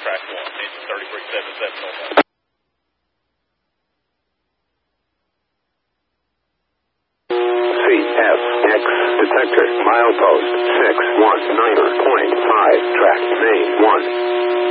track 1, engine 3377 normal. CFX detector, milepost 619.5, track main 1.